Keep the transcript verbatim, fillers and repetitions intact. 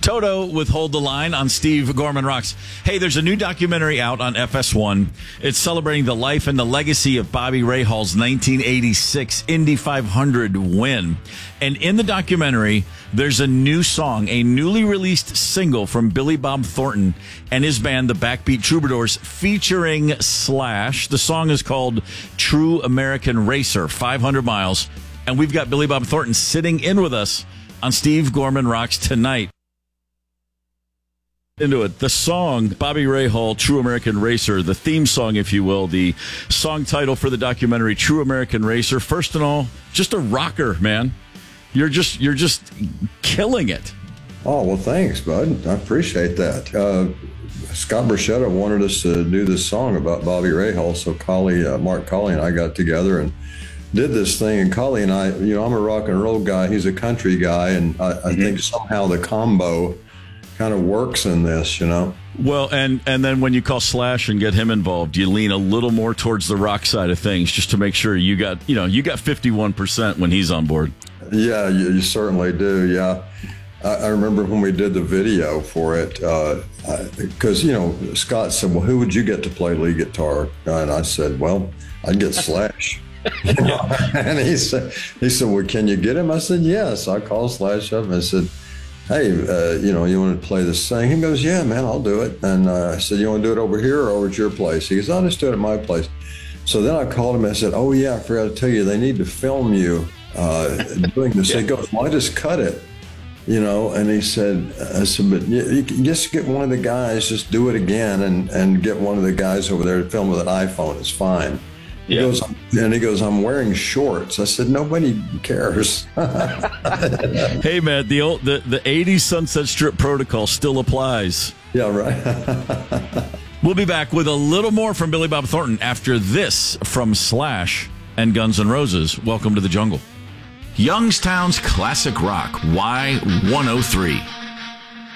Toto with Hold the Line on Steve Gorman Rocks. Hey, there's a new documentary out on F S one. It's celebrating the life and the legacy of Bobby Rahal's nineteen eighty-six Indy five hundred win. And in the documentary, there's a new song, a newly released single from Billy Bob Thornton and his band, the Backbeat Troubadours, featuring Slash. The song is called True American Racer, five hundred miles. And we've got Billy Bob Thornton sitting in with us on Steve Gorman Rocks tonight. Into it. The song, Bobby Rahal, True American Racer, the theme song, if you will, the song title for the documentary, True American Racer. First and all, just a rocker, man. You're just you're just killing it. Oh, well, thanks, bud. I appreciate that. Uh, Scott Borchetta wanted us to do this song about Bobby Rahal, so Collie, uh, Mark Colley and I got together and did this thing. And Collie and I, you know, I'm a rock and roll guy. He's a country guy, and I, I mm-hmm. think somehow the combo kind of works in this, you know. Well, and and then when you call Slash and get him involved, you lean a little more towards the rock side of things, just to make sure you got, you know, you got fifty-one percent when he's on board. Yeah, you, you certainly do. Yeah, I, I remember when we did the video for it, because uh, you know, Scott said, "Well, who would you get to play lead guitar?" And I said, "Well, I'd get Slash." You know? And he said, "He said, well, can you get him?" I said, "Yes." I called Slash up and I said, "Hey, uh, you know, you want to play this thing?" He goes, "Yeah, man, I'll do it." And uh, I said, "You want to do it over here or over at your place?" He goes, "I'll just do it at my place." So then I called him and I said, "Oh, yeah, I forgot to tell you, they need to film you uh, doing this." Yeah. He goes, "Well, I just cut it, you know." And he said, I said, "But you, you can just get one of the guys, just do it again and, and get one of the guys over there to film with an iPhone. It's fine." He yeah. goes, and he goes, "I'm wearing shorts." I said, "Nobody cares." Hey, man, the old the, the eighties Sunset Strip protocol still applies. Yeah, right. We'll be back with a little more from Billy Bob Thornton after this from Slash and Guns N' Roses. Welcome to the jungle. Youngstown's classic rock, Y one oh three.